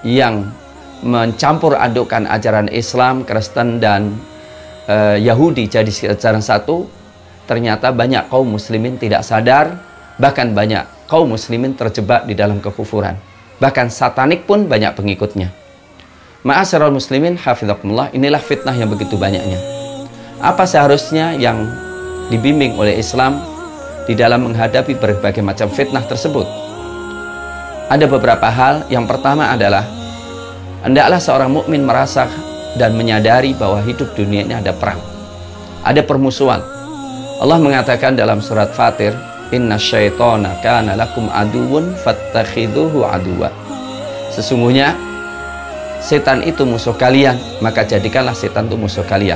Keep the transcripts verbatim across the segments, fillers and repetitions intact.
yang mencampur adukan ajaran Islam, Kristen, dan uh, Yahudi jadi ajaran satu, ternyata banyak kaum muslimin tidak sadar, bahkan banyak kaum muslimin terjebak di dalam kekufuran. Bahkan satanik pun banyak pengikutnya. Ma'asyiral muslimin, hafizakumullah, inilah fitnah yang begitu banyaknya. Apa seharusnya yang dibimbing oleh Islam di dalam menghadapi berbagai macam fitnah tersebut? Ada beberapa hal. Yang pertama adalah hendaklah seorang mukmin merasa dan menyadari bahwa hidup dunia ini ada perang, ada permusuhan. Allah mengatakan dalam surat Fatir, inna syaitana kana lakum aduwwun fattakhiduhu aduwwa. Sesungguhnya setan itu musuh kalian, maka jadikanlah setan itu musuh kalian.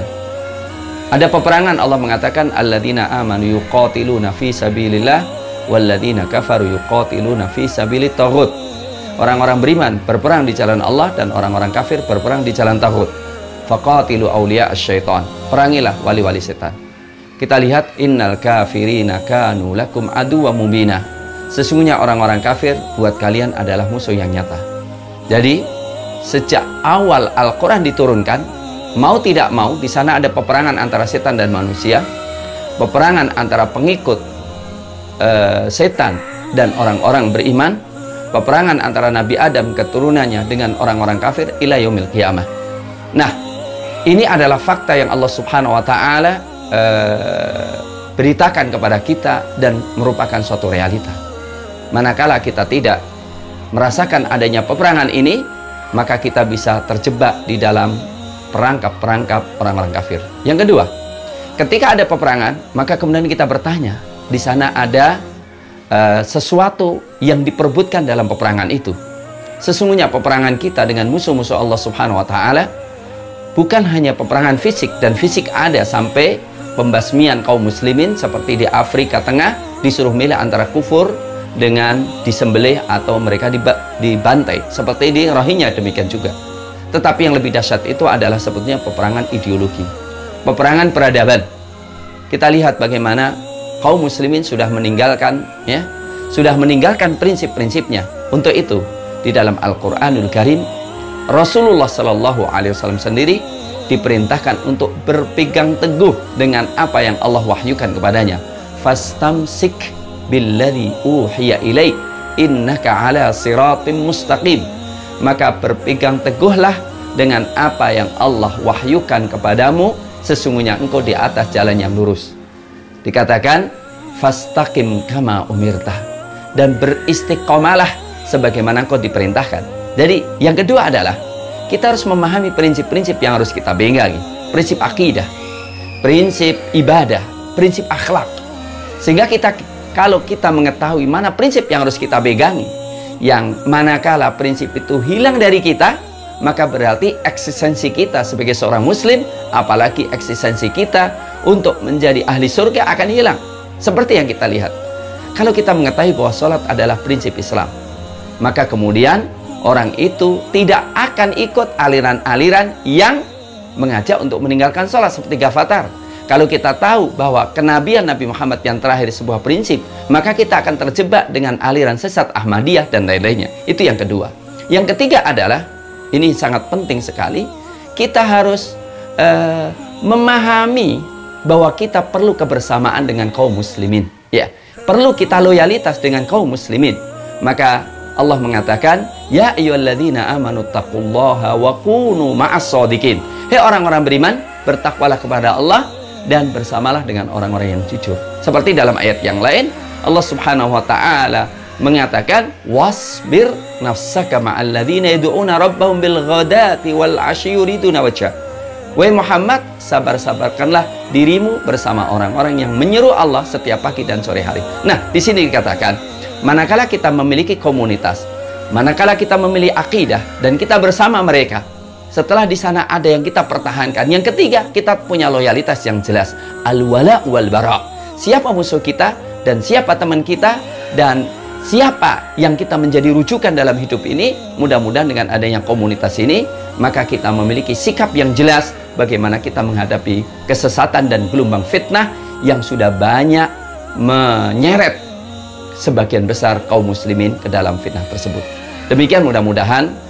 Ada peperangan, Allah mengatakan alladzina amanu yuqatiluna fi sabilillah walladzina kafaru yuqatiluna fi sabilit taghut. Orang-orang beriman berperang di jalan Allah dan orang-orang kafir berperang di jalan taghut. Faqatilu awliya asyaitan. Perangilah wali-wali setan. Kita lihat innal kafirina kanu lakum aduwwan mubina. Sesungguhnya orang-orang kafir buat kalian adalah musuh yang nyata. Jadi sejak awal Al-Quran diturunkan, mau tidak mau di sana ada peperangan antara setan dan manusia, peperangan antara pengikut uh, setan dan orang-orang beriman, peperangan antara Nabi Adam keturunannya dengan orang-orang kafir ila yaumil qiyamah. Nah, ini adalah fakta yang Allah Subhanahu wa taala uh, beritakan kepada kita dan merupakan suatu realita. Manakala kita tidak merasakan adanya peperangan ini, maka kita bisa terjebak di dalam perangkap-perangkap orang-orang kafir. Yang kedua, ketika ada peperangan, maka kemudian kita bertanya, di sana ada uh, sesuatu yang diperebutkan dalam peperangan itu. Sesungguhnya peperangan kita dengan musuh-musuh Allah Subhanahu wa taala bukan hanya peperangan fisik, dan fisik ada sampai pembasmian kaum muslimin seperti di Afrika Tengah, disuruh milih antara kufur dengan disembelih atau mereka dibantai, seperti di Rohingya demikian juga. Tetapi yang lebih dahsyat itu adalah sebetulnya peperangan ideologi, peperangan peradaban. Kita lihat bagaimana kaum muslimin sudah meninggalkan ya, sudah meninggalkan prinsip-prinsipnya. Untuk itu di dalam Al-Qur'anul Karim, Rasulullah Shallallahu Alaihi Wasallam sendiri diperintahkan untuk berpegang teguh dengan apa yang Allah wahyukan kepadanya. Fastamsik billadzi uhiya ilaik innaka ala siratim mustaqim. Maka berpegang teguhlah dengan apa yang Allah wahyukan kepadamu, sesungguhnya engkau di atas jalan yang lurus. Dikatakan fastaqim kama umirta, dan beristiqomalah sebagaimana engkau diperintahkan. Jadi yang kedua adalah kita harus memahami prinsip-prinsip yang harus kita pegangi, prinsip akidah, prinsip ibadah, prinsip akhlak. Sehingga kita, kalau kita mengetahui mana prinsip yang harus kita pegangi, yang manakala prinsip itu hilang dari kita, maka berarti eksistensi kita sebagai seorang muslim, apalagi eksistensi kita untuk menjadi ahli surga akan hilang. Seperti yang kita lihat, kalau kita mengetahui bahwa sholat adalah prinsip Islam, maka kemudian orang itu tidak akan ikut aliran-aliran yang mengajak untuk meninggalkan sholat seperti Ghafatar. Kalau kita tahu bahwa kenabian Nabi Muhammad yang terakhir sebuah prinsip, maka kita akan terjebak dengan aliran sesat Ahmadiyah dan lain-lainnya. Itu yang kedua. Yang ketiga adalah, ini sangat penting sekali, kita harus uh, memahami bahwa kita perlu kebersamaan dengan kaum muslimin. Ya, perlu kita loyalitas dengan kaum muslimin. Maka Allah mengatakan, ya ayyuhalladzina amanu taqullaha wa kunu ma'as shadiqin. Hei orang-orang beriman, bertakwalah kepada Allah dan bersamalah dengan orang-orang yang jujur. Seperti dalam ayat yang lain, Allah Subhanahu wa taala mengatakan, wasbir nafsaka ma'al ladzina yad'una rabbahum bil ghadati wal 'ashyi yuriduna wajha. Wahai Muhammad, sabar-sabarkanlah dirimu bersama orang-orang yang menyeru Allah setiap pagi dan sore hari. Nah, di sini dikatakan, manakala kita memiliki komunitas, manakala kita memilih akidah dan kita bersama mereka, setelah di sana ada yang kita pertahankan. Yang ketiga, kita punya loyalitas yang jelas. Al-wala wal bara. Siapa musuh kita dan siapa teman kita dan siapa yang kita menjadi rujukan dalam hidup ini. Mudah-mudahan dengan adanya komunitas ini, maka kita memiliki sikap yang jelas bagaimana kita menghadapi kesesatan dan gelombang fitnah yang sudah banyak menyeret sebagian besar kaum muslimin ke dalam fitnah tersebut. Demikian mudah-mudahan